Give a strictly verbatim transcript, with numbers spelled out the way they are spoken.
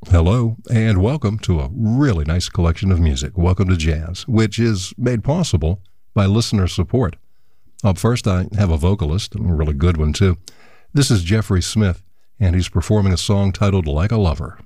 Hello, and welcome to a really nice collection of music. Welcome to Jazz, which is made possible by listener support. Up first, I have a vocalist, a really good one too. This is Jeffrey Smith, and he's performing a song titled Like a Lover.